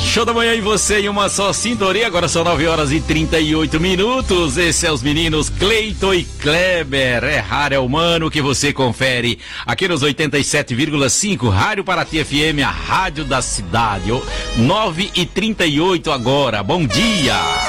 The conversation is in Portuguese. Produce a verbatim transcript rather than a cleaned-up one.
Show da manhã em você em uma só sintonia. Agora são nove horas e trinta e oito minutos. Esses são os meninos Cleiton e Kleber. É raro, é humano que você confere aqui nos oitenta e sete vírgula cinco Rádio Paraty F M, a rádio da cidade. nove e trinta e oito agora. Bom dia.